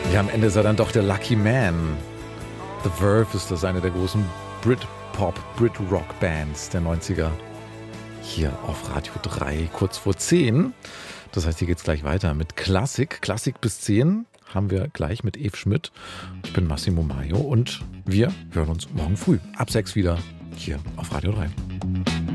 Ja, am Ende ist er dann doch der Lucky Man. The Verve ist das, eine der großen Brit-Pop, Brit-Rock-Bands der 90er. Hier auf Radio 3, kurz vor 10. Das heißt, hier geht's gleich weiter mit Klassik. Klassik bis 10 haben wir gleich mit Eve Schmidt. Ich bin Massimo Maio und wir hören uns morgen früh ab 6 wieder hier auf Radio 3.